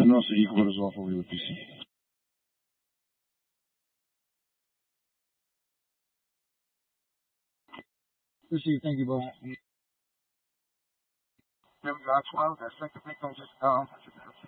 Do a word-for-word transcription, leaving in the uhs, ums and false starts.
nossa i go as awful with P C. Appreciate, thank you, boss. Them uh, twelve, that second thing, don't just um